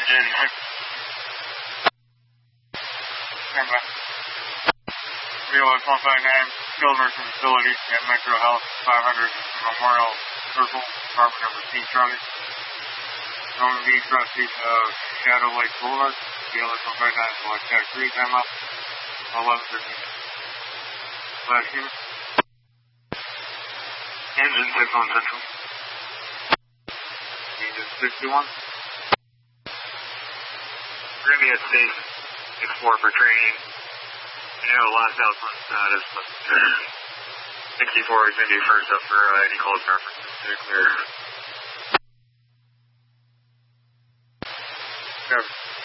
86. Stand by. BLS 159, skilled nursing facility at Metro Health 500 Memorial Circle, apartment number C, Charlie. Roman B, cross-station of Shadow Lake Boulevard. BLS 159, select tag 3, time up. 11:13. Last unit. Engine 6 on Central. Engine 61. We're going to be at station 64 for training. You know, last out on status, but 64 is going to be first up for any calls references to clear. Cover.